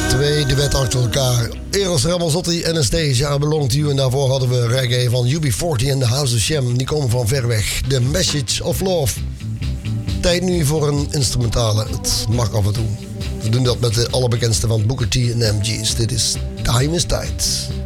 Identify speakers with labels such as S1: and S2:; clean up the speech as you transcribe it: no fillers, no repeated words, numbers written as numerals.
S1: Twee duetten achter elkaar. Eros Ramazzotti, Anastasia, I Belong to You. En daarvoor hadden we reggae van UB40 en The House of Shem. Die komen van ver weg. The Message of Love. Tijd nu voor een instrumentale. Het mag af en toe. We doen dat met de allerbekendste van Booker T en MG's. Dit is Time is Tight.